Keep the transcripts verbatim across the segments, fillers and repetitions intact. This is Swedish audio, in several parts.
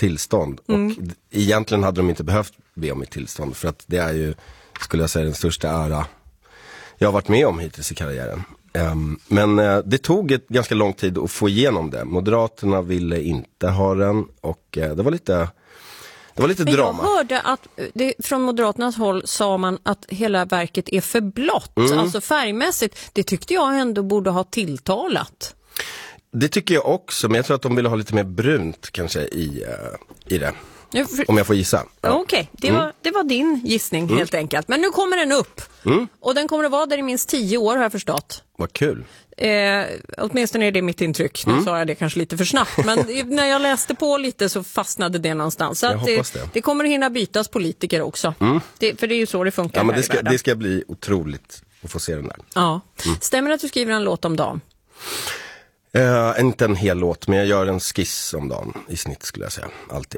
tillstånd. Mm. Och egentligen hade de inte behövt be om mitt tillstånd. För att det är ju, skulle jag säga, den största ära jag har varit med om hittills i karriären. Um, men uh, det tog ett ganska lång tid att få igenom det. Moderaterna ville inte ha den. Och uh, det var lite... Det var lite Men drama. Jag hörde att det, från Moderaternas håll sa man att hela verket är för blått. Mm. Alltså färgmässigt. Det tyckte jag ändå borde ha tilltalat. Det tycker jag också. Men jag tror att de ville ha lite mer brunt kanske i, uh, i det. För... Om jag får gissa. Ja. Okej, okay. det, mm. var, det var din gissning mm. helt enkelt. Men nu kommer den upp. Mm. Och den kommer att vara där i minst tio år har jag förstått. Vad kul. Eh, åtminstone är det mitt intryck. Nu mm. sa jag det kanske lite för snabbt. Men när jag läste på lite så fastnade det någonstans. Så att det, det. det kommer att hinna bytas politiker också. Mm. Det, för det är ju så det funkar. Ja, men här det, ska, det ska bli otroligt att få se den där. Ja. Mm. Stämmer det att du skriver en låt om dagen? Eh, inte en hel låt, men jag gör en skiss om dagen i snitt skulle jag säga. Alltid.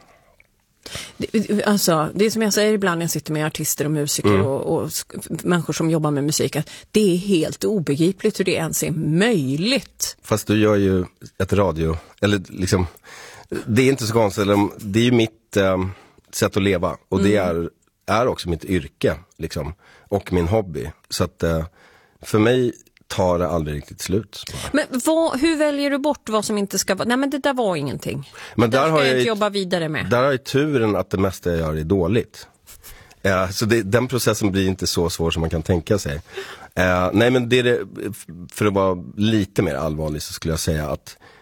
Det, alltså, det är som jag säger ibland när jag sitter med artister och musiker mm. och, och människor som jobbar med musik, att det är helt obegripligt hur det ens är möjligt. Fast du gör ju ett radio, eller liksom, det är inte så konstigt, det är ju mitt eh, sätt att leva och mm. det är, är också mitt yrke liksom, och min hobby. Så att eh, för mig tar det aldrig riktigt slut. Men vad, hur väljer du bort vad som inte ska vara? Nej, men det där var ingenting. Men där, där har jag inte jobba vidare med. Där har jag turen att det mesta jag gör är dåligt. Uh, så det, den processen blir inte så svår som man kan tänka sig. Uh, nej, men det är det, för att vara lite mer allvarlig så skulle jag säga att